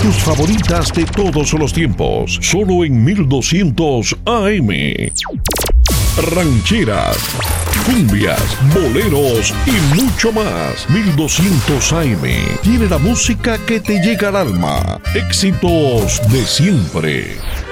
tus favoritas de todos los tiempos, solo en 1200 AM. Rancheras, cumbias, boleros y mucho más. 1200 AM tiene la música que te llega al alma. Éxitos de siempre.